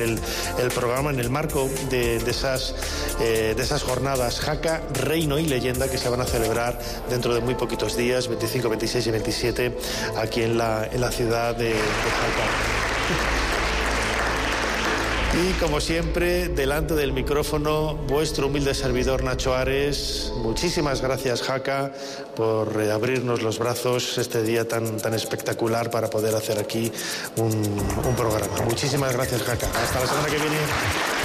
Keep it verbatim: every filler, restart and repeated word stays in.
El, el programa en el marco de, de, esas, eh, de esas jornadas Jaca, Reino y Leyenda que se van a celebrar dentro de muy poquitos días, veinticinco, veintiséis y veintisiete, aquí en la, en la ciudad de, de Jaca. Y como siempre, delante del micrófono, vuestro humilde servidor Nacho Ares. Muchísimas gracias, Jaca, por eh, abrirnos los brazos este día tan, tan espectacular para poder hacer aquí un, un programa. Muchísimas gracias, Jaca. Hasta la semana que viene.